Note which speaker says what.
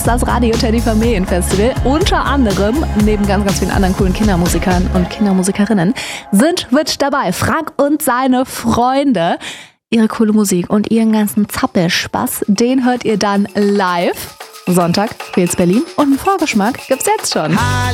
Speaker 1: ist das Radio Teddy Familienfestival. Unter anderem, neben ganz, ganz vielen anderen coolen Kindermusikern und Kindermusikerinnen, sind mit dabei Frank und seine Freunde. Ihre coole Musik und ihren ganzen Zappelspaß, den hört ihr dann live. Sonntag, Queels Berlin und einen Vorgeschmack gibt's jetzt schon.